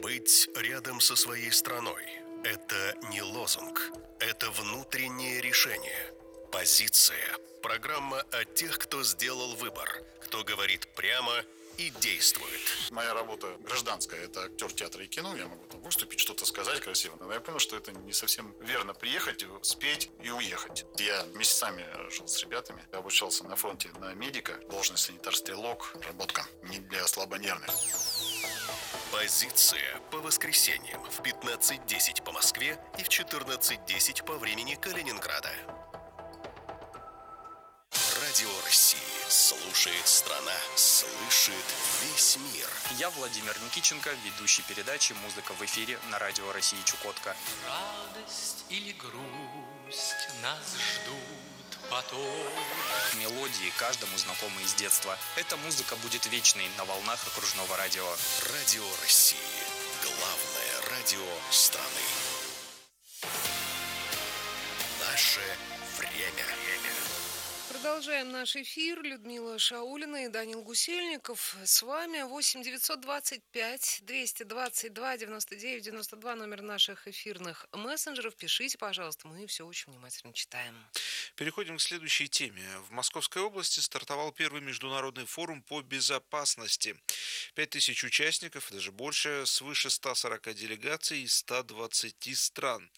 Быть рядом со своей страной – это не лозунг, это внутреннее решение. Позиция. Программа о тех, кто сделал выбор, кто говорит прямо и действует. Моя работа гражданская, это актер театра и кино, я могу там выступить, что-то сказать красиво, но я понял, что это не совсем верно приехать, спеть и уехать. Я месяцами жил с ребятами, я обучался на фронте на медика, должность санитар-стрелок, работка не для слабонервных. Позиция по воскресеньям в 15:10 по Москве и в 14:10 по времени Калининграда. Радио России слушает страна, слышит весь мир. Я Владимир Никитченко, ведущий передачи «Музыка в эфире» на Радио России Чукотка. Радость или грусть нас ждут потом. Мелодии каждому знакомы из детства. Эта музыка будет вечной на волнах окружного радио. Радио России. Главное радио страны. Наше время. Продолжаем наш эфир. Людмила Шаулина и Данил Гусельников с вами. 8 925 222 99 92 номер наших эфирных мессенджеров. Пишите, пожалуйста, мы все очень внимательно читаем. Переходим к следующей теме. В Московской области стартовал первый международный форум по безопасности. 5000 участников, даже больше, свыше 140 делегаций из 120 стран.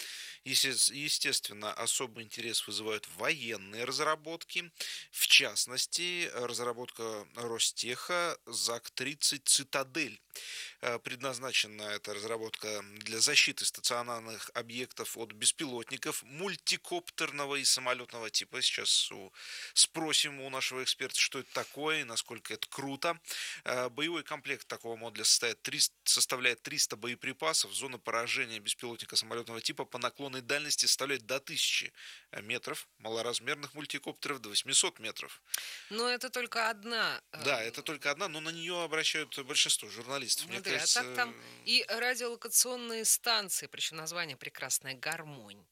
Естественно, особый интерес вызывают военные разработки. В частности, разработка Ростеха ЗАК-30 «Цитадель». Предназначена эта разработка для защиты стационарных объектов от беспилотников мультикоптерного и самолетного типа. Сейчас спросим у нашего эксперта, что это такое и насколько это круто. Боевой комплект такого модуля составляет 300 боеприпасов. Зона поражения беспилотника самолетного типа по наклонной дальности составляет до 1000 метров. Малоразмерных мультикоптеров до 800 метров. Но это только одна. Да, это только одна, но на нее обращают большинство журналистов. Мне кажется... А так там и радиолокационные станции, причем название прекрасное «Гармонь».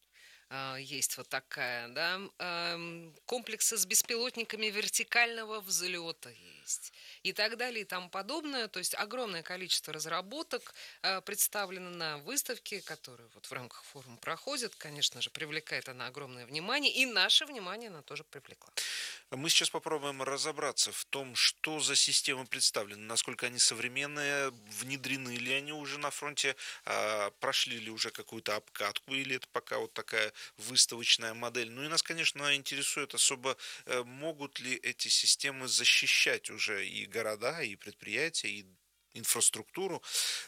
Есть вот такая, да. Комплексы с беспилотниками вертикального взлета есть. И так далее, и тому подобное. То есть огромное количество разработок представлено на выставке, которая вот в рамках форума проходит. Конечно же, привлекает она огромное внимание. И наше внимание она тоже привлекла. Мы сейчас попробуем разобраться в том, что за системы представлены, насколько они современные, внедрены ли они уже на фронте, прошли ли уже какую-то обкатку, или это пока вот такая выставочная модель. Ну и нас, конечно, интересует особо, могут ли эти системы защищать уже и города, и предприятия, и инфраструктуру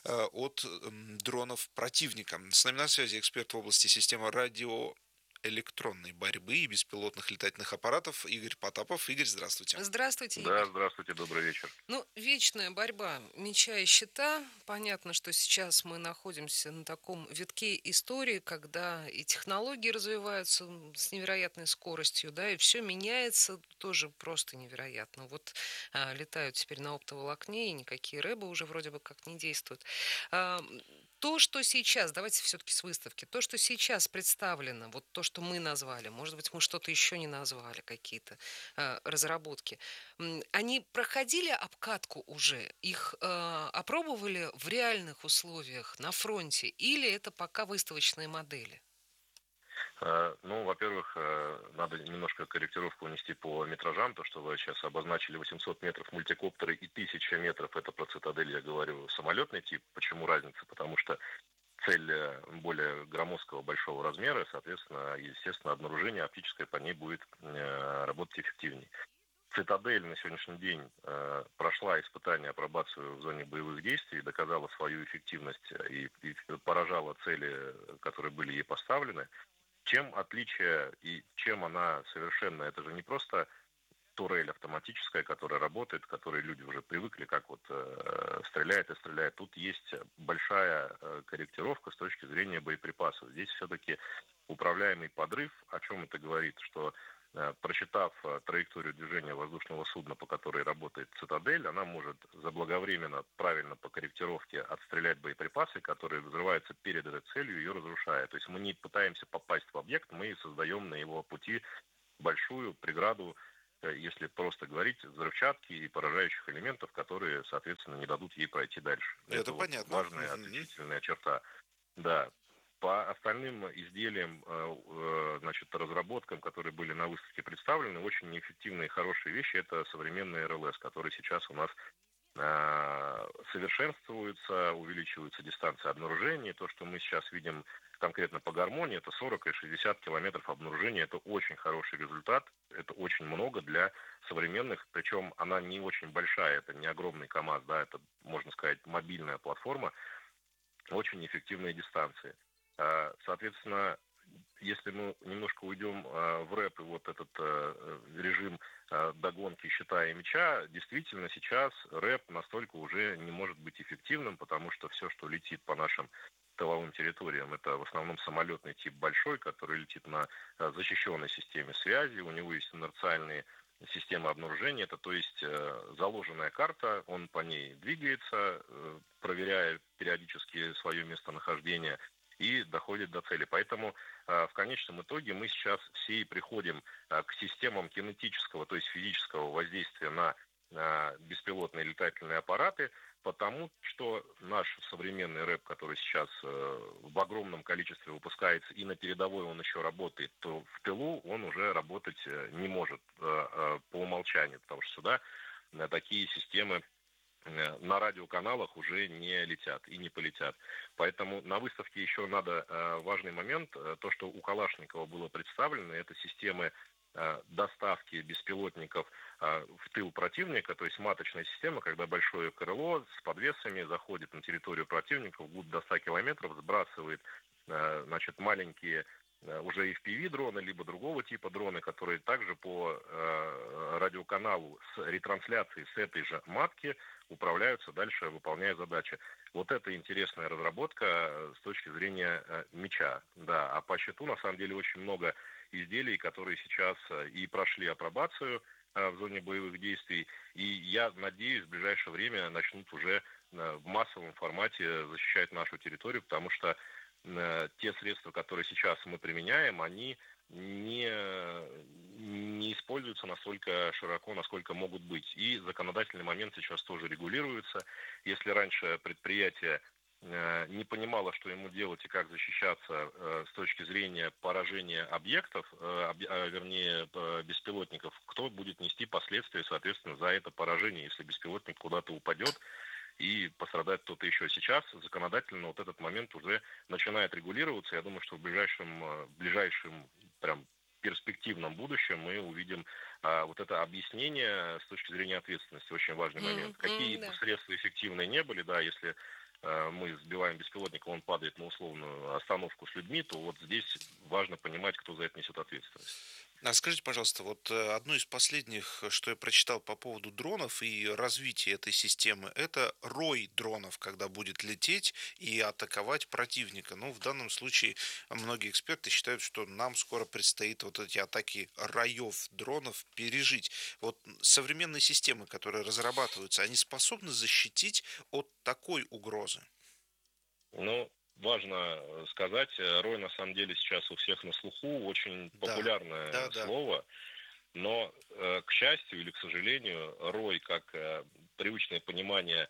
от дронов противника. С нами на связи эксперт в области системы радиоэлектронной борьбы и беспилотных летательных аппаратов Игорь Потапов. Игорь, здравствуйте. Здравствуйте, Игорь. Да, здравствуйте, добрый вечер. Ну, вечная борьба меча и щита. Понятно, что сейчас мы находимся на таком витке истории, когда и технологии развиваются с невероятной скоростью, да, и все меняется тоже просто невероятно. Вот летают теперь на оптоволокне, и никакие рэбы уже вроде бы как не действуют. То, что сейчас, давайте все-таки с выставки, то, что сейчас представлено, вот то, что мы назвали, может быть, мы что-то еще не назвали, какие-то разработки, они проходили обкатку уже, их опробовали в реальных условиях на фронте, или это пока выставочные модели? Ну, во-первых, надо немножко корректировку внести по метражам, то, что вы сейчас обозначили 800 метров мультикоптеры и 1000 метров, это про «Цитадель», я говорю, самолетный тип. Почему разница? Потому что цель более громоздкого большого размера, соответственно, естественно, обнаружение оптическое по ней будет работать эффективнее. «Цитадель» на сегодняшний день прошла испытание, апробацию в зоне боевых действий, доказала свою эффективность и поражала цели, которые были ей поставлены. Чем отличие и чем она совершенна? Это же не просто турель автоматическая, которая работает, к которой люди уже привыкли, как вот стреляет и стреляет. Тут есть большая корректировка с точки зрения боеприпасов. Здесь все-таки управляемый подрыв. О чем это говорит? Что просчитав траекторию движения воздушного судна, по которой работает «Цитадель», она может заблаговременно, правильно по корректировке отстрелять боеприпасы, которые взрываются перед этой целью, ее разрушая. То есть мы не пытаемся попасть в объект, мы создаем на его пути большую преграду если просто говорить, взрывчатки и поражающих элементов, которые, соответственно, не дадут ей пройти дальше. Это вот понятно. важная отличительная черта. Да. По остальным изделиям, значит, разработкам, которые были на выставке представлены, очень эффективные и хорошие вещи – это современный РЛС, который сейчас у нас совершенствуется, увеличивается дистанция обнаружения. То, что мы сейчас видим конкретно по гармонии, это 40 и 60 километров обнаружения. Это очень хороший результат, это очень много для современных, причем она не очень большая, это не огромный КАМАЗ, да, это, можно сказать, мобильная платформа, очень эффективные дистанции. Соответственно, если мы немножко уйдем в рэп и вот этот режим догонки щита и мяча, действительно сейчас рэп настолько уже не может быть эффективным, потому что все, что летит по нашим тыловым территориям, это в основном самолетный тип большой, который летит на защищенной системе связи, у него есть инерциальные системы обнаружения, это то есть заложенная карта, он по ней двигается, проверяя периодически свое местонахождение и доходит до цели. Поэтому в конечном итоге мы сейчас все и приходим к системам кинетического, то есть физического воздействия на беспилотные летательные аппараты, потому что наш современный рэп, который сейчас в огромном количестве выпускается, и на передовой он еще работает, то в тылу он уже работать не может по умолчанию, потому что сюда такие системы на радиоканалах уже не летят и не полетят. Поэтому на выставке еще надо важный момент, то, что у Калашникова было представлено, это системы доставки беспилотников в тыл противника, то есть маточная система, когда большое крыло с подвесами заходит на территорию противника вглубь до 100 километров, сбрасывает значит, маленькие уже FPV-дроны, либо другого типа дроны, которые также по радиоканалу с ретрансляцией с этой же матки управляются дальше, выполняя задачи. Вот это интересная разработка с точки зрения мяча. Да. А по щиту, на самом деле, очень много изделий, которые сейчас и прошли апробацию в зоне боевых действий. И я надеюсь, в ближайшее время начнут уже в массовом формате защищать нашу территорию, потому что те средства, которые сейчас мы применяем, они не используются настолько широко, насколько могут быть. И законодательный момент сейчас тоже регулируется. Если раньше предприятие не понимало, что ему делать и как защищаться с точки зрения поражения объектов, вернее, беспилотников, кто будет нести последствия, соответственно, за это поражение, если беспилотник куда-то упадет, и пострадает кто-то еще. Сейчас законодательно вот этот момент уже начинает регулироваться. Я думаю, что в ближайшем прям перспективном будущем мы увидим вот это объяснение с точки зрения ответственности. Очень важный момент. Какие бы средства эффективные не были, да, если мы сбиваем беспилотник, он падает на условную остановку с людьми, то вот здесь важно понимать, кто за это несет ответственность. А скажите, пожалуйста, вот одно из последних, что я прочитал по поводу дронов и развития этой системы, это рой дронов, когда будет лететь и атаковать противника. Ну, в данном случае многие эксперты считают, что нам скоро предстоит вот эти атаки роев дронов пережить. Вот современные системы, которые разрабатываются, они способны защитить от такой угрозы? Ну, важно сказать, рой на самом деле сейчас у всех на слуху, очень популярное слово, но, к счастью или к сожалению, рой, как привычное понимание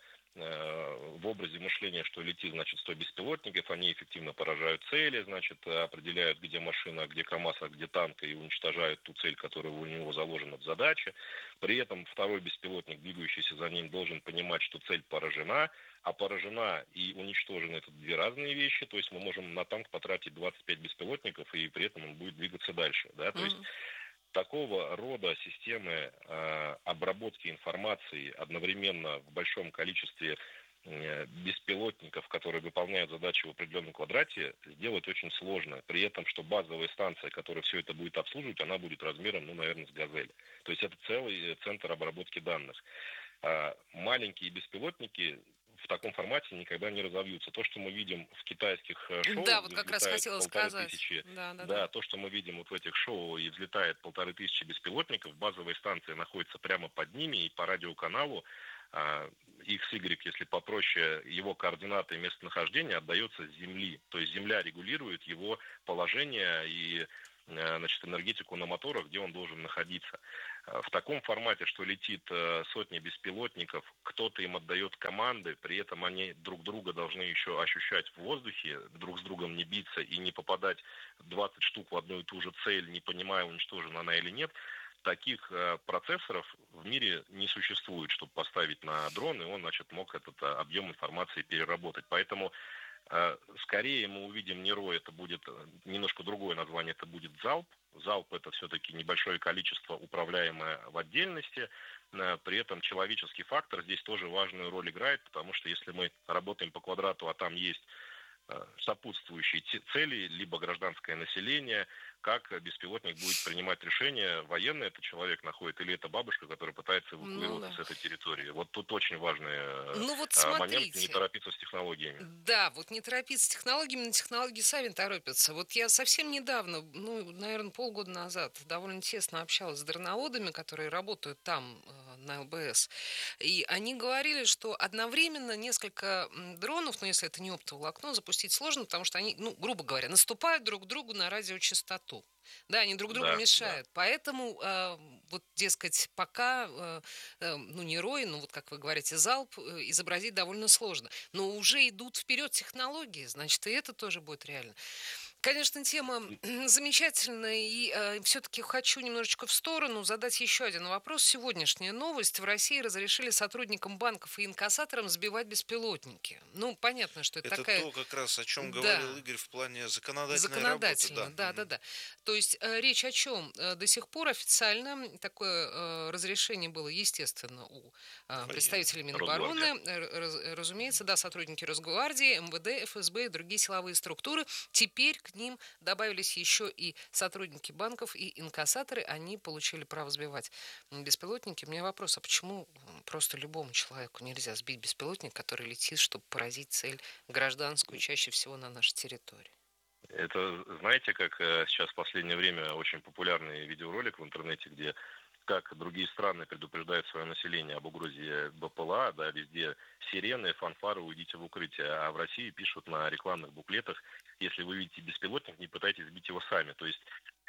в образе мышления, что летит, значит, 100 беспилотников, они эффективно поражают цели, значит, определяют, где машина, где КАМАЗ, а где танк, и уничтожают ту цель, которая у него заложена в задаче. При этом второй беспилотник, двигающийся за ним, должен понимать, что цель поражена, а поражена и уничтожена — это две разные вещи. То есть мы можем на танк потратить 25 беспилотников, и при этом он будет двигаться дальше. Да? То есть такого рода системы обработки информации одновременно в большом количестве беспилотников, которые выполняют задачи в определенном квадрате, сделать очень сложно. При этом, что базовая станция, которая все это будет обслуживать, она будет размером, ну, наверное, с «Газель». То есть это целый центр обработки данных. Маленькие беспилотники в таком формате никогда не разовьются. То, что мы видим в китайских шоу, да, вот как раз хотела сказать. Да, то, что мы видим вот в этих шоу, и взлетает 1500 беспилотников, базовая станция находится прямо под ними, и по радиоканалу XY, если попроще, его координаты и местонахождение отдается с Земли. То есть Земля регулирует его положение и значит, энергетику на моторах, где он должен находиться. В таком формате, что летит сотни беспилотников, кто-то им отдает команды, при этом они друг друга должны еще ощущать в воздухе, друг с другом не биться и не попадать 20 штук в одну и ту же цель, не понимая, уничтожена она или нет. Таких процессоров в мире не существует, чтобы поставить на дрон, и он, значит, мог этот объем информации переработать. Поэтому скорее мы увидим не РО, это будет немножко другое название, это будет залп. Залп – это все-таки небольшое количество, управляемое в отдельности. При этом человеческий фактор здесь тоже важную роль играет, потому что если мы работаем по квадрату, а там есть сопутствующие цели, либо гражданское население, как беспилотник будет принимать решение, военный это человек находит, или это бабушка, которая пытается эвакуироваться с этой территории. Вот тут очень важный момент, не торопиться с технологиями. Да, вот не торопиться с технологиями, но технологии сами торопятся. Вот я совсем недавно, наверное, полгода назад, довольно тесно общалась с дроноводами, которые работают там, на ЛБС, и они говорили, что одновременно несколько дронов, если это не оптоволокно, запустить сложно, потому что они, грубо говоря, наступают друг другу на радиочастоту. Да, они друг другу мешают. Да. Поэтому, дескать, пока, не рой, вот как вы говорите, залп изобразить довольно сложно. Но уже идут вперед технологии, значит, и это тоже будет реально. Конечно, тема замечательная, и все-таки хочу немножечко в сторону задать еще один вопрос. Сегодняшняя новость. В России разрешили сотрудникам банков и инкассаторам сбивать беспилотники. Понятно, что это такая... Это то, как раз о чем говорил Игорь в плане законодательной работы. Да. То есть речь о чем? До сих пор официально такое разрешение было, естественно, у представителей Минобороны. Разумеется, сотрудники Росгвардии, МВД, ФСБ и другие силовые структуры. Теперь к ним добавились еще и сотрудники банков и инкассаторы. Они получили право сбивать беспилотники. У меня вопрос, а почему просто любому человеку нельзя сбить беспилотник, который летит, чтобы поразить цель гражданскую, чаще всего на нашей территории? Это, знаете, как сейчас в последнее время очень популярный видеоролик в интернете, где как другие страны предупреждают свое население об угрозе БПЛА, везде сирены, фанфары, уйдите в укрытие. А в России пишут на рекламных буклетах, если вы видите беспилотник, не пытайтесь сбить его сами. То есть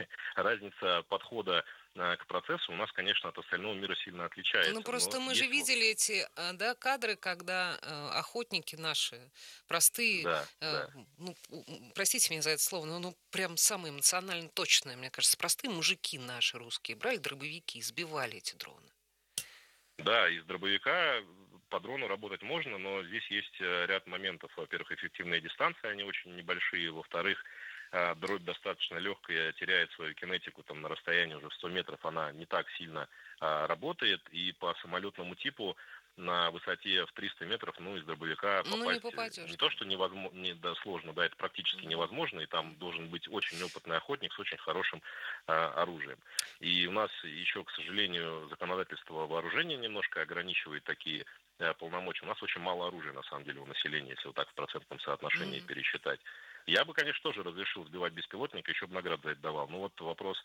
разница подхода к процессу у нас, конечно, от остального мира сильно отличается. Просто мы же видели эти кадры, когда охотники наши, простые, простите меня за это слово, но прям самые эмоционально точные, мне кажется, простые мужики наши русские брали дробовики и сбивали эти дроны. Да, из дробовика по дрону работать можно, но здесь есть ряд моментов. Во-первых, эффективные дистанции, они очень небольшие. Во-вторых, дробь достаточно легкая, теряет свою кинетику на расстоянии уже в 100 метров, она не так сильно работает. И по самолетному типу на высоте в 300 метров, из дробовика попасть не то, что невозможно, сложно, это практически невозможно, и там должен быть очень опытный охотник с очень хорошим оружием. И у нас еще, к сожалению, законодательство вооружения немножко ограничивает такие полномочия. У нас очень мало оружия, на самом деле, у населения, если вот так в процентном соотношении пересчитать. Я бы, конечно, тоже разрешил сбивать беспилотника, еще бы наград за это давал. Но вот вопрос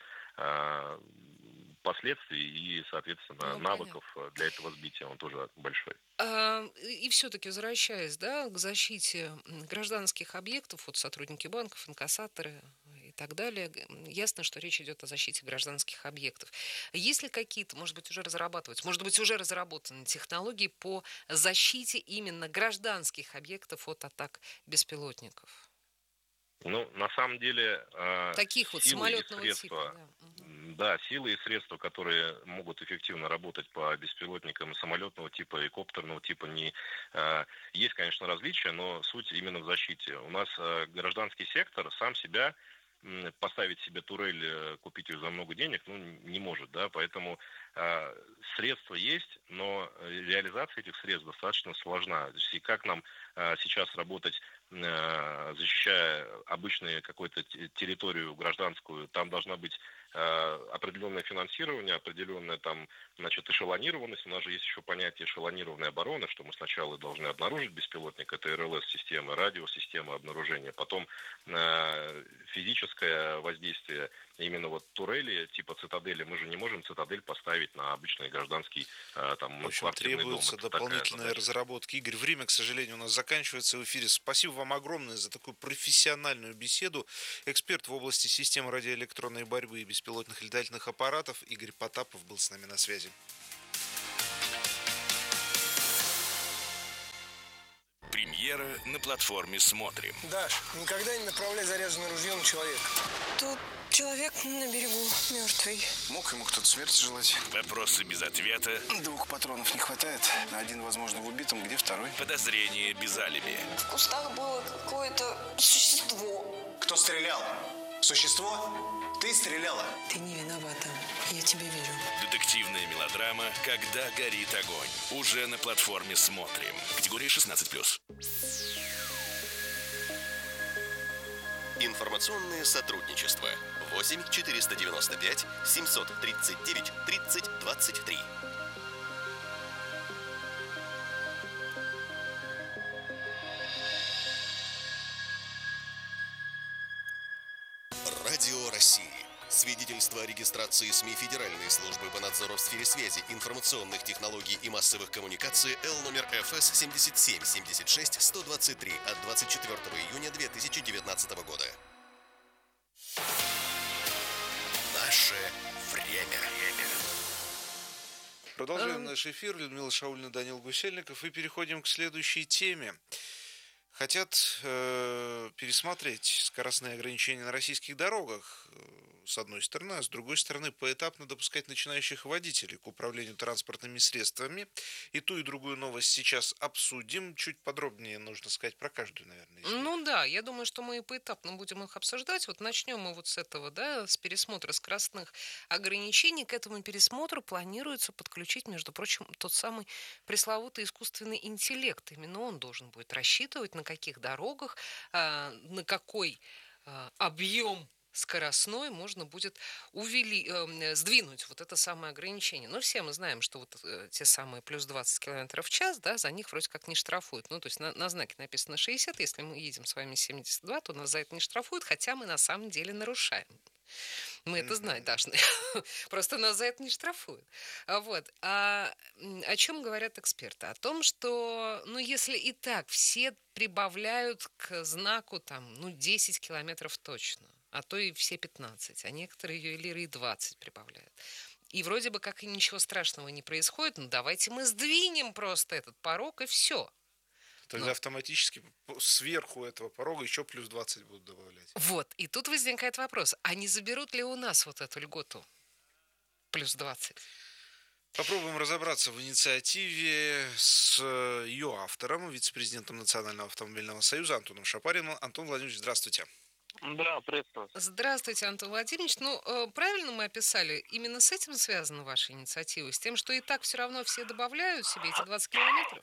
последствий и, соответственно, навыков для этого сбития, он тоже большой. И все-таки, возвращаясь, к защите гражданских объектов, сотрудники банков, инкассаторы и так далее, ясно, что речь идет о защите гражданских объектов. Есть ли какие-то, может быть, уже разработаны технологии по защите именно гражданских объектов от атак беспилотников? На самом деле, таких самолетного типа. Силы и средства, которые могут эффективно работать по беспилотникам самолетного типа и коптерного типа, есть, конечно, различия, но суть именно в защите. У нас гражданский сектор сам себя поставить себе турель, купить ее за много денег, не может, поэтому средства есть, но реализация этих средств достаточно сложна. И как нам сейчас работать, защищая обычную какую-то территорию гражданскую, там должна быть определенное финансирование, определенная там, значит, эшелонированность. У нас же есть еще понятие эшелонированной обороны, что мы сначала должны обнаружить беспилотник, это РЛС-система, радиосистема обнаружения, потом физическое воздействие, именно вот турели типа цитадели. Мы же не можем цитадель поставить на обычный гражданский там, В общем, квартирный дом. требуются Это такая дополнительные задача. разработки. Игорь, время, к сожалению, у нас заканчивается в эфире. Спасибо вам огромное за такую профессиональную беседу. Эксперт в области систем радиоэлектронной борьбы и беспилотных летательных аппаратов Игорь Потапов был с нами на связи. Премьера на платформе «Смотрим». Даш, никогда не направляй заряженное ружье на человека. Тут человек на берегу мертвый. Мог ему кто-то смерти желать. Вопросы без ответа. 2 патронов не хватает. Один, возможно, в убитом, где второй? Подозрения без алиби. В кустах было какое-то существо. Кто стрелял? Существо? Ты стреляла? Ты не виновата. Я тебе верю. Детективная мелодрама «Когда горит огонь». Уже на платформе «Смотрим». Категория 16+. Информационное сотрудничество. 8 495 739 30 23. Радио России. Свидетельство о регистрации СМИ Федеральной службы по надзору в сфере связи, информационных технологий и массовых коммуникаций Л номер ФС 77-76-123 от 24 июня 2019 года. Наше время. Продолжаем наш эфир. Людмила Шаулина, Данил Гусельников. И переходим к следующей теме. Хотят пересмотреть скоростные ограничения на российских дорогах, с одной стороны, а с другой стороны, поэтапно допускать начинающих водителей к управлению транспортными средствами. И ту, и другую новость сейчас обсудим. Чуть подробнее нужно сказать про каждую, наверное. Ну да, я думаю, что мы и поэтапно будем их обсуждать. Вот начнем мы вот с этого, да, с пересмотра скоростных ограничений. К этому пересмотру планируется подключить, между прочим, тот самый пресловутый искусственный интеллект. Именно он должен будет рассчитывать, на каких дорогах, на какой объем скоростной можно будет сдвинуть вот это самое ограничение. Но все мы знаем, что вот те самые плюс 20 км в час, да, за них вроде как не штрафуют. Ну, то есть на знаке написано 60, если мы едем с вами 72, то нас за это не штрафуют, хотя мы на самом деле нарушаем. Мы это знаем, должны. Просто нас за это не штрафуют. Вот. А о чем говорят эксперты? О том, что, ну, если и так все прибавляют к знаку, там, ну, 10 километров точно, а то и все 15, а некоторые ювелиры и 20 прибавляют. И вроде бы как и ничего страшного не происходит, ну, давайте мы сдвинем просто этот порог, и все. Тогда автоматически сверху этого порога еще плюс 20 будут добавлять. Вот, и тут возникает вопрос, а не заберут ли у нас вот эту льготу плюс 20? Попробуем разобраться в инициативе с ее автором, вице-президентом Национального автомобильного союза Антоном Шапариным. Антон Владимирович, здравствуйте. Да, приветствую. Здравствуйте, Антон Владимирович. Ну, правильно мы описали, именно с этим связана ваша инициатива? С тем, что и так все равно все добавляют себе эти 20 километров?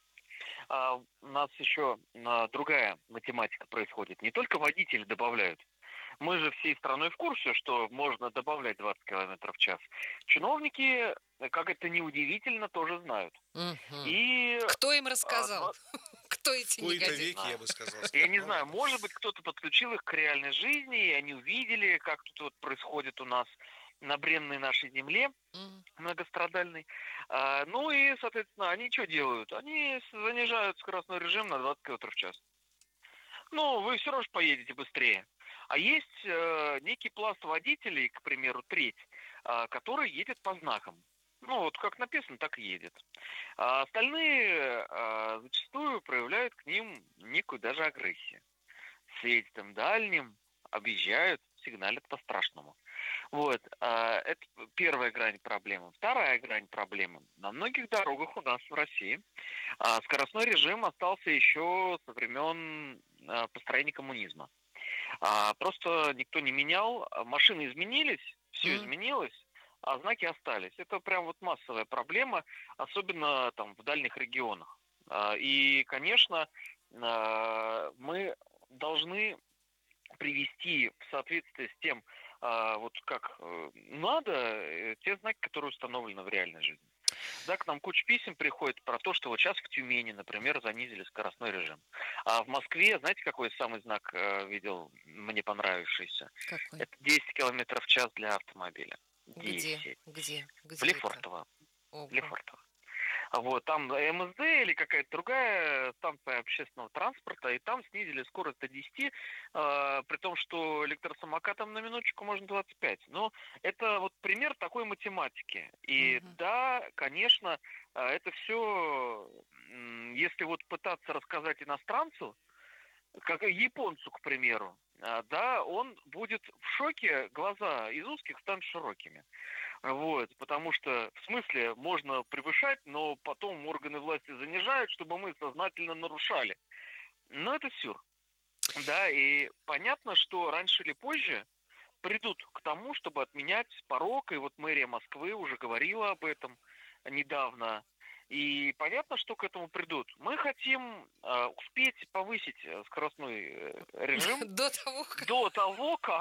У нас еще другая математика происходит. Не только водители добавляют. Мы же всей страной в курсе, что можно добавлять 20 км в час. Чиновники, как это ни удивительно, тоже знают. Угу. И кто им рассказал? Кто эти Какой-то негодяи? веке, я бы сказал. Я не знаю, может быть, кто-то подключил их к реальной жизни, и они увидели, как тут вот происходит у нас на бренной нашей земле, многострадальной. Ну и, соответственно, они что делают? Они занижают скоростной режим на 20 км в час. Ну, вы все равно же поедете быстрее. А есть некий пласт водителей, к примеру, треть, который едет по знакам. Ну, вот как написано, так и едет. А остальные зачастую проявляют к ним некую даже агрессию. Светят им дальним, объезжают, сигналят по-страшному. Вот. Это первая грань проблемы. Вторая грань проблемы. На многих дорогах у нас в России скоростной режим остался еще со времен построения коммунизма. Просто никто не менял, машины изменились, все изменилось, а знаки остались. Это прям вот массовая проблема, особенно там в дальних регионах. И, конечно, мы должны привести в соответствие с тем, вот как надо, те знаки, которые установлены в реальной жизни. Да, к нам куча писем приходит про то, что вот сейчас в Тюмени, например, занизили скоростной режим. А в Москве, знаете, какой самый знак видел мне понравившийся? Какой? Это 10 километров в час для автомобиля. 10. Где В Лефортово. Ого. Лефортово. Вот, там МСД или какая-то другая станция общественного транспорта, и там снизили скорость до 10, при том, что электросамокатом на минуточку можно 25. Но это вот пример такой математики. И да, конечно, это все, если вот пытаться рассказать иностранцу, как японцу, к примеру, да, он будет в шоке, глаза из узких станут широкими. Вот, потому что, в смысле, можно превышать, но потом органы власти занижают, чтобы мы сознательно нарушали. Но это сюр. Да, и понятно, что раньше или позже придут к тому, чтобы отменять порог, и вот мэрия Москвы уже говорила об этом недавно. И понятно, что к этому придут. Мы хотим успеть повысить скоростной режим до того, как...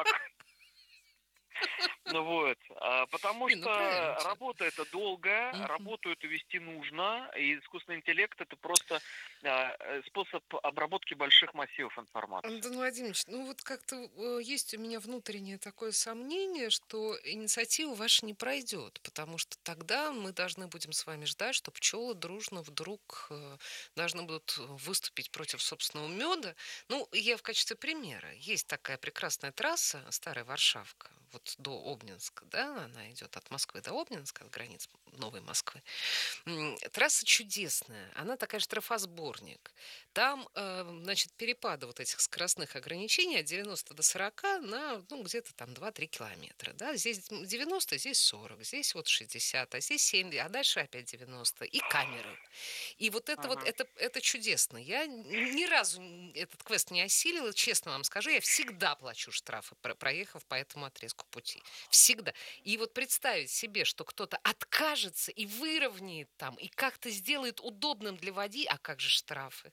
Ну вот, потому что работа это долгая, работу эту вести нужно, и искусственный интеллект это просто способ обработки больших массивов информации. Антон Владимирович, ну вот как-то есть у меня внутреннее такое сомнение, что инициатива ваша не пройдет, потому что тогда мы должны будем с вами ждать, что пчелы дружно вдруг должны будут выступить против собственного меда. Ну, я в качестве примера. Есть такая прекрасная трасса, Старая Варшавка, вот до Обнинска, да, она идет от Москвы до Обнинска, от границ Новой Москвы. Трасса чудесная, она такая штрафосборник. Там, значит, перепады вот этих скоростных ограничений от 90 до 40 на, ну, где-то там 2-3 километра, да, здесь 90, здесь 40, здесь вот 60, а здесь 70, а дальше опять 90, и камеры. И вот это вот, это чудесно. Я ни разу этот квест не осилила, честно вам скажу, я всегда плачу штрафы, проехав по этому отрезку пути. Всегда. И вот представить себе, что кто-то откажется и выровняет там, и как-то сделает удобным для водителя, а как же штрафы?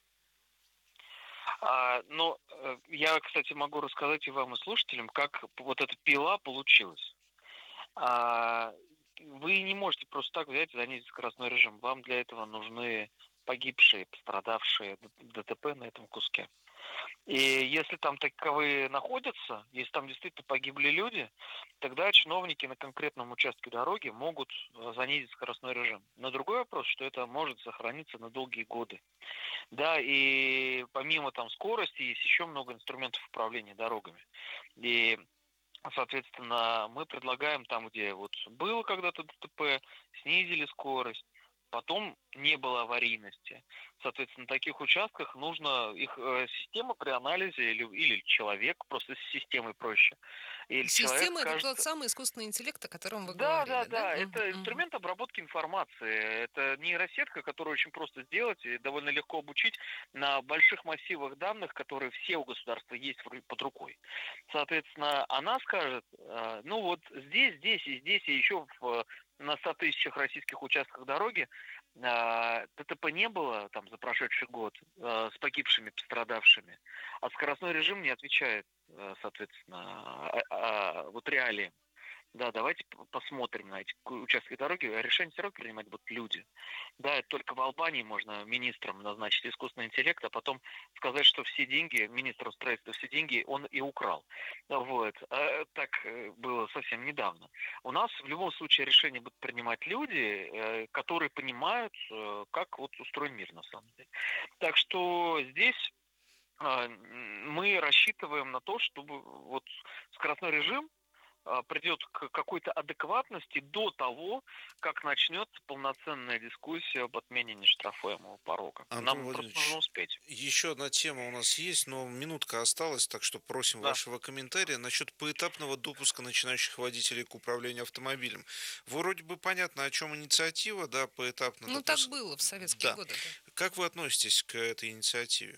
Ну, я, кстати, могу рассказать и вам, и слушателям, как вот эта пила получилась. Вы не можете просто так взять и занизить скоростной режим. Вам для этого нужны погибшие, пострадавшие ДТП на этом куске. И если там таковые находятся, если там действительно погибли люди, тогда чиновники на конкретном участке дороги могут занизить скоростной режим. Но другой вопрос, что это может сохраниться на долгие годы. Да, и помимо там скорости есть еще много инструментов управления дорогами. И соответственно, мы предлагаем там, где вот было когда-то ДТП, снизили скорость, потом не было аварийности. Соответственно, на таких участках нужно их система при анализе или человек, просто с системой проще. Или система это тот самый искусственный интеллект, о котором вы говорили, да? Это инструмент обработки информации. Это нейросетка, которую очень просто сделать и довольно легко обучить на больших массивах данных, которые все у государства есть под рукой. Соответственно, она скажет, ну вот здесь и здесь, и еще на 100 тысячах российских участках дороги ДТП не было там за прошедший год с погибшими, пострадавшими, а скоростной режим не отвечает, соответственно, вот реалиям. Да, давайте посмотрим на эти участки дороги. Решение все равно принимать будут люди. Да, это только в Албании можно министром назначить искусственный интеллект, а потом сказать, что все деньги, министр строительства, все деньги он и украл. Вот. Так было совсем недавно. У нас в любом случае решение будут принимать люди, которые понимают, как вот устроен мир на самом деле. Так что здесь мы рассчитываем на то, чтобы вот скоростной режим придет к какой-то адекватности до того, как начнется полноценная дискуссия об отмене нештрафуемого порога. Нам просто нужно успеть. Еще одна тема у нас есть, но минутка осталась, так что просим вашего комментария насчет поэтапного допуска начинающих водителей к управлению автомобилем. Вроде бы понятно, о чем инициатива, да, поэтапно. Ну, так было в советские годы. Да. Как вы относитесь к этой инициативе?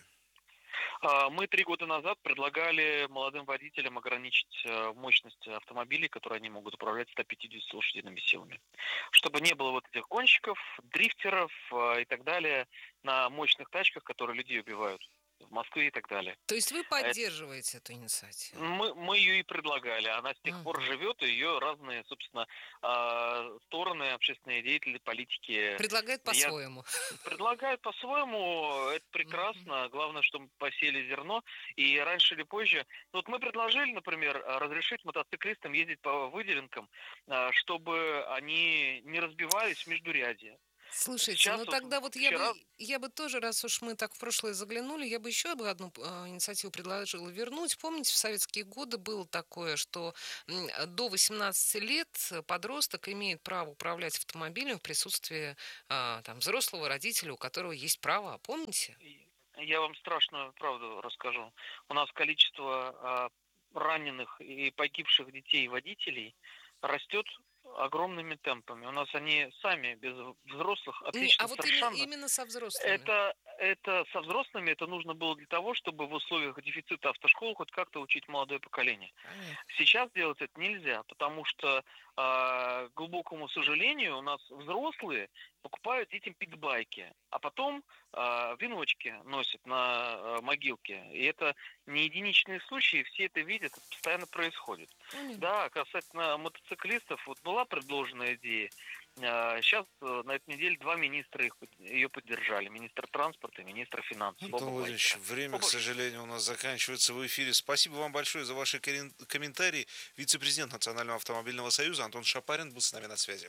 Мы 3 года назад предлагали молодым водителям ограничить мощность автомобилей, которые они могут управлять 150 лошадиными силами. Чтобы не было вот этих гонщиков, дрифтеров и так далее на мощных тачках, которые людей убивают в Москве и так далее. То есть вы поддерживаете эту инициативу? Мы ее и предлагали. Она с тех пор живет, и ее разные, собственно, стороны, общественные деятели, политики... Предлагают по-своему. Предлагают по-своему, это прекрасно. Главное, чтобы посеяли зерно, и раньше или позже... Вот мы предложили, например, разрешить мотоциклистам ездить по выделенкам, чтобы они не разбивались в междурядье. Слушайте, Сейчас ну вот тогда вот вчера... я бы тоже, раз уж мы так в прошлое заглянули, я бы еще одну инициативу предложила вернуть. Помните, в советские годы было такое, что до 18 лет подросток имеет право управлять автомобилем в присутствии там, взрослого родителя, у которого есть права. Помните? Я вам страшную правду расскажу. У нас количество раненых и погибших детей и водителей растет огромными темпами. У нас они сами, без взрослых, отлично А вот совершенно... именно со взрослыми. Это со взрослыми, это нужно было для того, чтобы в условиях дефицита автошкол хоть как-то учить молодое поколение. Понятно. Сейчас делать это нельзя, потому что, к глубокому сожалению, у нас взрослые покупают детям питбайки, а потом веночки носят на могилке. И это не единичные случаи, все это видят, это постоянно происходит. Понятно. Да, касательно мотоциклистов, вот была предложена идея. Сейчас на этой неделе 2 министра ее поддержали. Министр транспорта и министр финансов. Антон Владимирович, время, к сожалению, у нас заканчивается в эфире. Спасибо вам большое за ваши комментарии. Вице-президент Национального автомобильного союза Антон Шапарин был с нами на связи.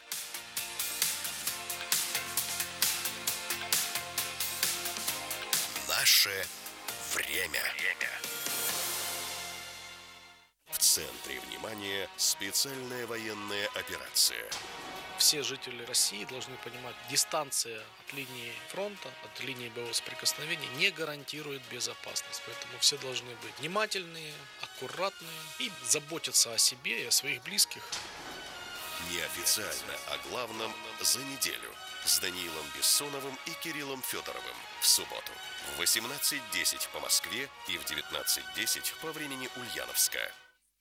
Наше время. В центре внимания специальная военная операция. Все жители России должны понимать, дистанция от линии фронта, от линии боевого соприкосновения не гарантирует безопасность. Поэтому все должны быть внимательные, аккуратные и заботиться о себе и о своих близких. Неофициально о главном за неделю с Даниилом Бессоновым и Кириллом Федоровым в субботу в 18:10 по Москве и в 19:10 по времени Ульяновска.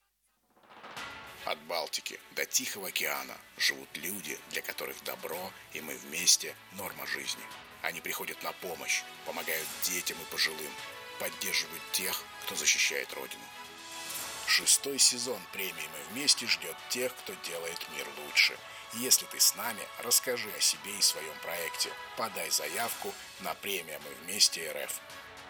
От Балтики до Тихого океана живут люди, для которых добро и мы вместе – норма жизни. Они приходят на помощь, помогают детям и пожилым, поддерживают тех, кто защищает Родину. 6-й сезон премии «Мы вместе» ждет тех, кто делает мир лучше. Если ты с нами, расскажи о себе и своем проекте. Подай заявку на премию «Мы вместе РФ».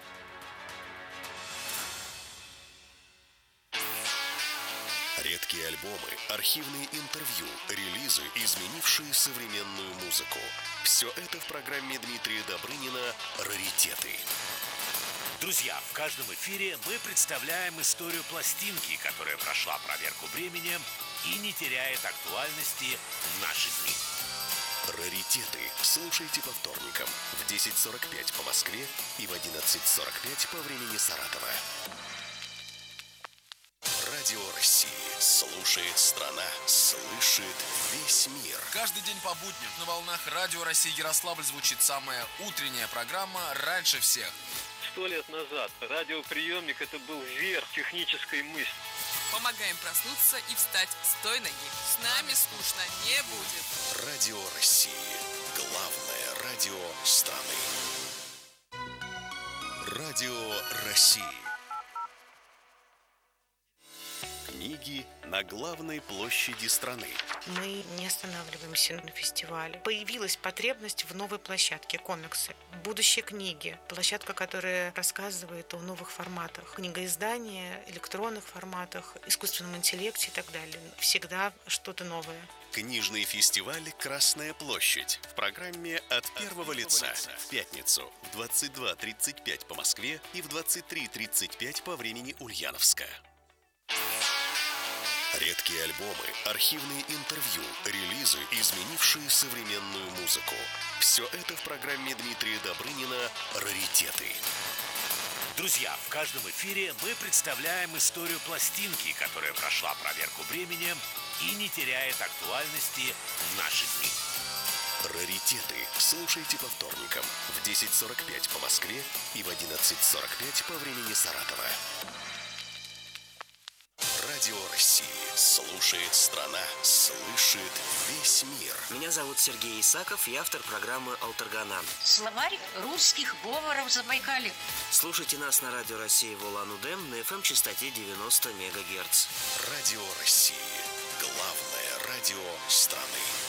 Редкие альбомы, архивные интервью, релизы, изменившие современную музыку. Все это в программе Дмитрия Добрынина «Раритеты». Друзья, в каждом эфире мы представляем историю пластинки, которая прошла проверку временем и не теряет актуальности в наши дни. «Раритеты» слушайте по вторникам в 10:45 по Москве и в 11:45 по времени Саратова. Радио России. Слушает страна, слышит весь мир. Каждый день по будням на волнах Радио России Ярославль звучит самая утренняя программа «Раньше всех». 100 лет назад радиоприемник – это был верх технической мысли. Помогаем проснуться и встать с той ноги. С нами скучно не будет. Радио России. Главное радио страны. Радио России. Книги на главной площади страны. Мы не останавливаемся на фестивале. Появилась потребность в новой площадке комиксы. Будущее книги. Площадка, которая рассказывает о новых форматах. Книгоиздания, электронных форматах, искусственном интеллекте и так далее. Всегда что-то новое. Книжный фестиваль «Красная площадь» в программе «От первого лица» в пятницу в 22:35 по Москве и в 23:35 по времени Ульяновска. Редкие альбомы, архивные интервью, релизы, изменившие современную музыку. Все это в программе Дмитрия Добрынина «Раритеты». Друзья, в каждом эфире мы представляем историю пластинки, которая прошла проверку временем и не теряет актуальности в наши дни. «Раритеты» слушайте по вторникам в 10:45 по Москве и в 11:45 по времени Саратова. Радио России. Слушает страна, слышит весь мир. Меня зовут Сергей Исаков, я автор программы «Алтаргана». Словарь русских говоров Забайкалья. Слушайте нас на Радио России в Улан-Удэ на FM-частоте 90 МГц. Радио России. Главное радио страны.